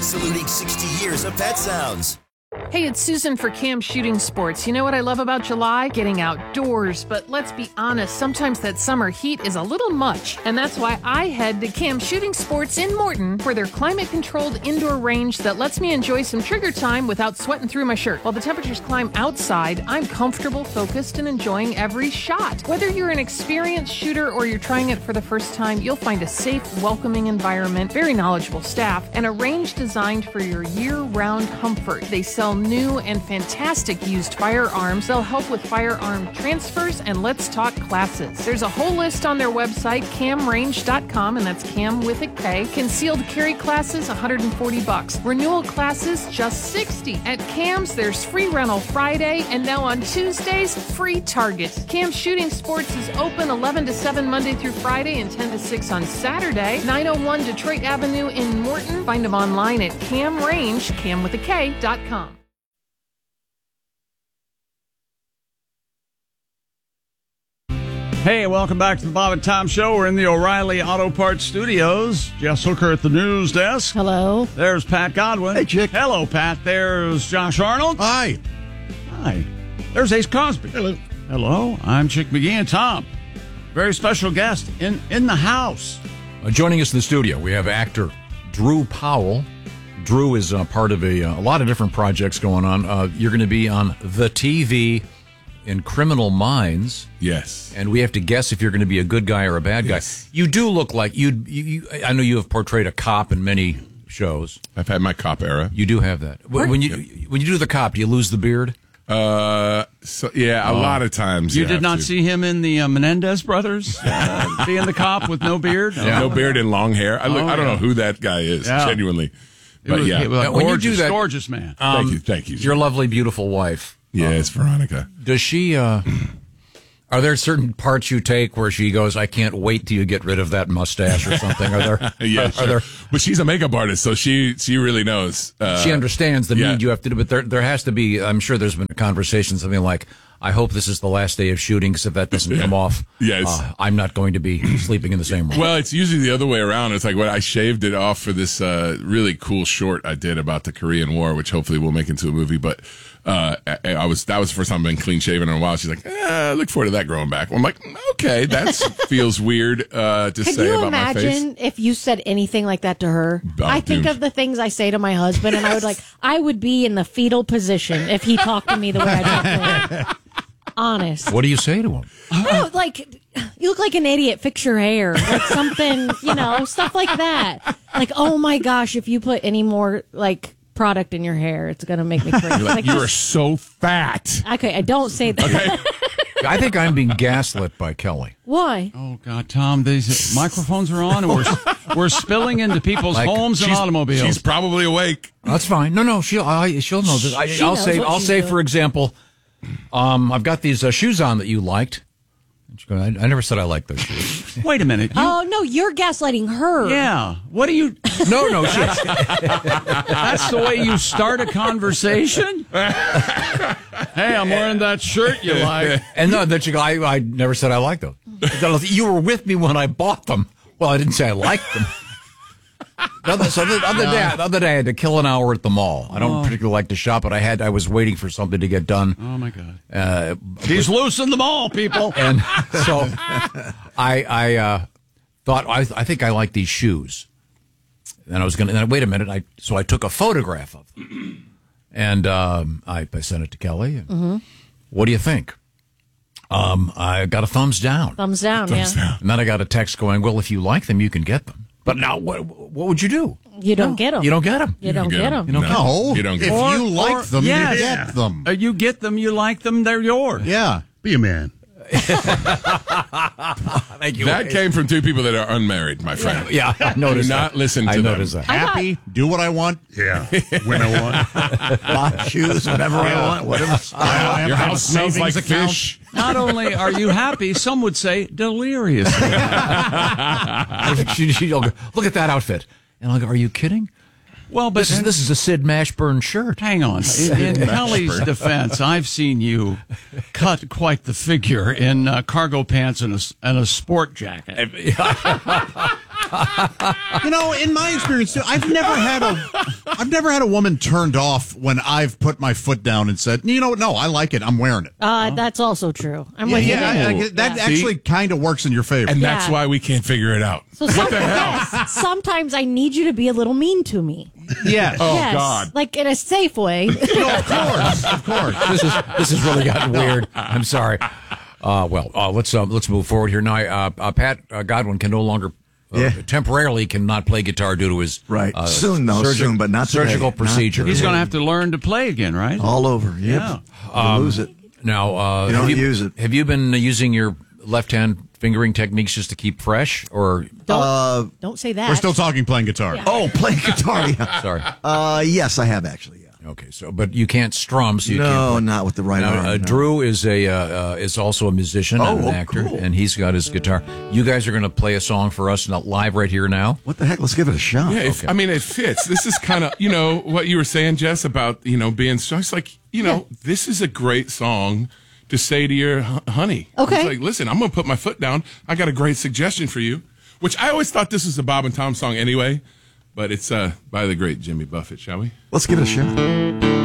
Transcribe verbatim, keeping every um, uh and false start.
saluting sixty years of Pet Sounds. Hey, it's Susan for Cam Shooting Sports. You know what I love about July? Getting outdoors. But let's be honest, sometimes that summer heat is a little much. And that's why I head to Cam Shooting Sports in Morton for their climate-controlled indoor range that lets me enjoy some trigger time without sweating through my shirt. While the temperatures climb outside, I'm comfortable, focused, and enjoying every shot. Whether you're an experienced shooter or you're trying it for the first time, you'll find a safe, welcoming environment, very knowledgeable staff, and a range designed for your year-round comfort. They sell new and fantastic used firearms. They'll help with firearm transfers and Let's Talk classes. There's a whole list on their website, cam range dot com, and that's Cam with a K. Concealed carry classes, one hundred forty bucks. Renewal classes, just sixty. At Cam's, there's free rental Friday, and now on Tuesdays, free Target. Cam Shooting Sports is open eleven to seven Monday through Friday and ten to six on Saturday. nine oh one Detroit Avenue in Morton. Find them online at Cam Range, cam with a K dot com. Hey, welcome back to the Bob and Tom Show. We're in the O'Reilly Auto Parts Studios. Jess Hooker at the news desk. Hello. There's Pat Godwin. Hey, Chick. Hello, Pat. There's Josh Arnold. Hi. Hi. There's Ace Cosby. Hello. Hello. I'm Chick McGee and Tom. Very special guest in, in the house. Uh, joining us in the studio, we have actor Drew Powell. Drew is uh, part of a, uh, a lot of different projects going on. Uh, you're going to be on the T V in Criminal Minds. Yes. And we have to guess if you're going to be a good guy or a bad guy. Yes. You do look like you, you. I know you have portrayed a cop in many shows. I've had my cop era. You do have that. When, when you when you do the cop, do you lose the beard? Uh, so yeah, a Oh. lot of times. You, You did have not to. see him in the uh, Menendez brothers uh, being the cop with no beard? Yeah. No beard and long hair. I, look, Oh, I don't yeah. know who that guy is, Yeah. genuinely. It But was- yeah. it was a Yeah, when you gorgeous, do that- gorgeous man. Thank you. Thank you. Your lovely, beautiful wife. Yeah, it's Veronica. Does she? Uh, are there certain parts you take where she goes, "I can't wait till you get rid of that mustache" or something? Are there? Yeah, are, sure. are there? But she's a makeup artist, so she she really knows. Uh, She understands the yeah. need you have to do, but there there has to be. I'm sure there's been a conversation, something like, "I hope this is the last day of shooting, because if that doesn't come off, Yes. uh, I'm not going to be sleeping in the same room." Well, it's usually the other way around. It's like when I shaved it off for this uh, really cool short I did about the Korean War, which hopefully we'll make into a movie. But uh, I, I was that was the first time I've been clean shaven in a while. She's like, eh, I look forward to that growing back. I'm like, okay, that feels weird uh, to Could say you about my face. imagine if you said anything like that to her? Oh, I think dude. of the things I say to my husband, and I would like, I would be in the fetal position if he talked to me the way I talk to him. Honest. What do you say to him? No, like, you look like an idiot. Fix your hair. Like something, you know, stuff like that. Like, oh my gosh, if you put any more, like, product in your hair, it's going to make me crazy. You're like, Like, you are just- so fat. okay, I don't say that. I think I'm being gaslit by Kelly. Why? Oh, God, Tom, these microphones are on, and we're, we're spilling into people's Like, homes and She's- automobiles. She's probably awake. That's fine. No, no, she'll I, she'll know this. I, She I'll knows say what I'll she's say doing. for example, um, I've got these uh, shoes on that you liked. And she goes, I, I never said I liked those shoes. Wait a minute. You, Oh, no, you're gaslighting her. yeah. What do you... no, no, she, That's the way you start a conversation? Hey, I'm wearing that shirt you like. and no, then she goes, I, I never said I liked them. You were with me when I bought them. Well, I didn't say I liked them. The other, so the other day, the other day, I had to kill an hour at the mall. I don't particularly like to shop, but I had I was waiting for something to get done. Oh, my God. Uh, He's loose in the mall, people. and so I I uh, thought I I think I like these shoes, and I was gonna. And wait a minute, I so I took a photograph of them, and um, I, I sent it to Kelly. And Mm-hmm. What do you think? Um, I got a thumbs down, Thumbs down, Thumbs yeah. down. and then I got a text going, "Well, if you like them, you can get them." But now, what what would you do? You don't get them. You don't get them. You don't get them. You don't get 'em. No, you don't get If them. you like them, yes. you get them. Uh, you get them, you like them, they're yours. Yeah, be a man. Thank you. That came from two people that are unmarried, my friend. Yeah, I Do noticed. not that. listen to I them. noticed that. Happy, do what I want. Yeah, when I want. Buy shoes whenever I want. Whatever style I have. Your I have a house smells like savings account. fish. Not only are you happy, some would say delirious. She- she'll go, look at that outfit, and I'll go, "Are you kidding? Well, but This is this is a Sid Mashburn shirt." hang on. In, in Kelly's defense, I've seen you cut quite the figure in uh, cargo pants and a, s- and a sport jacket. You know, in my experience, too, I've never had a, I've never had a woman turned off when I've put my foot down and said, you know what, no, I like it, I'm wearing it. Uh, that's also true. I'm Yeah, with yeah, I- I you. get- that Yeah. actually kind of works in your favor. And that's Yeah. why we can't figure it out. So What the hell? yes, sometimes I need you to be a little mean to me. Yes. Oh, yes, God. like in a safe way. No, of course, of course. This is this has really gotten weird. I'm sorry. Uh, well, uh, let's uh, let's move forward here now. Uh, uh, Pat uh, Godwin can no longer. Uh, Yeah. temporarily cannot play guitar due to his Right. uh, Soon, though, soon, but not today. surgical Not procedure. today. He's going to have to learn to play again, right? All over. Yep. Yeah. You lose it. Now, uh, You don't have use it. Have you been using your left hand fingering techniques just to keep fresh, or Don't, Uh, don't say that. We're still talking playing guitar. Oh, playing guitar. Yeah. sorry? Uh, yes, I have actually. Yeah. Okay, so but you can't strum, so you No, can't. play. not with the right Now, arm. uh, no. Drew is a uh, uh, is also a musician and Oh, an oh, actor, cool. and he's got his guitar. You guys are going to play a song for us not live right here now. What the heck? Let's give it a shot. Yeah, if, I mean, it fits. This is kind of, you know, what you were saying, Jess, about, you know, being so. It's like, you know, this is a great song to say to your hu- honey. Okay. It's like, listen, I'm going to put my foot down. I got a great suggestion for you, which I always thought this was a Bob and Tom song anyway, but it's uh by the great Jimmy Buffett, shall we? Let's give it a shot.